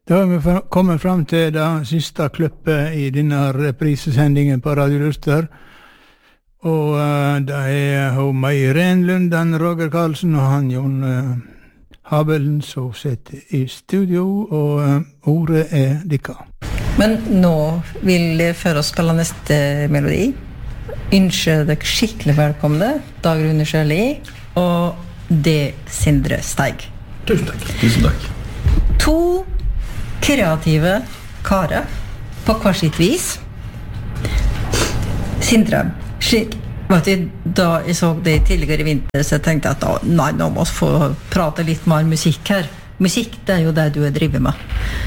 Da har vi kommet fram til det siste klippet I denne reprisesendingen på Radio Luster. Og det hun Mai Renlund, den Roger Karlsen og han Jon Habelen som sitter I studio, og ordet dikka. Men nå vil jeg før oss spille neste melodi. Ønsker dere skikkelig velkomne, Dag Rune Sjøli og det Sindre Steig. Tusen takk. Tusen takk. 2 kreative karer på hver sitt vis. Sindre, vet du, da jeg så det tidligere I vinter, så jeg tenkte at nei, nå må vi få prate litt mer musikk her. Musikk, det jo det du driver med.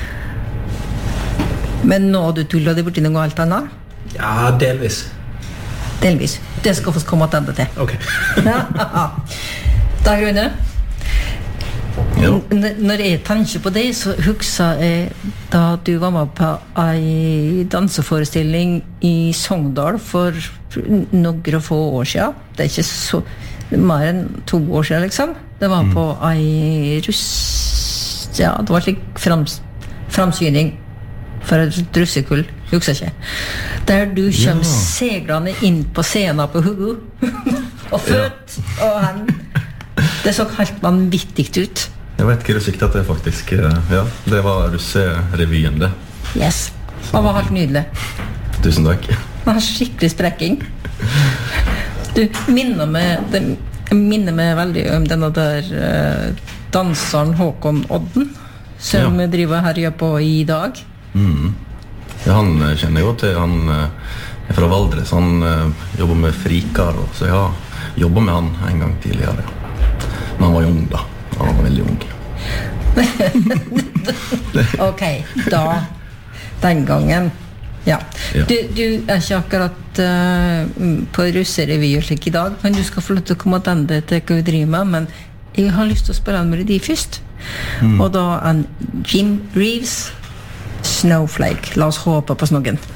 Men nå har du tullet det borti noe alt annet? Ja, delvis. Delvis. Det skal vi komme tilbake til. Ok. Ja, Dag Rune? Når jeg tenker på det, så husker jeg da du var med på en danseforestilling I Sogndal for noen få år siden. Det ikke så mer enn 2 år siden, liksom. Det var på en ja, det var slik framsyning for et russekull, husker jeg ikke. Der du kommer seglene inn på scenen på Hugo, og født, og han. Det så helt vanvittig ut. Jeg vet ikke, det siktet det faktisk, ja, det var russerevyen det. Yes, det var helt nydelig. Tusen takk. Det var skikkelig sprekking. Du minner meg veldig om denne der danseren Håkon Odden, som driver her på I dag. Ja, han kjenner jo til, han fra Valdres, han jobber med frikar, så jeg har jobbet med han en gang tidligere. Men han var ung da, han var veldig ung. Ok, da, den gangen, ja. Du ikke akkurat på russerevy og slik I dag, men du skal få lov til å komme tilbake til hva vi driver med, men jeg har lyst til å spille en melodi først. Og da en Jim Reeves, Snowflake. La oss håpe på snoggen.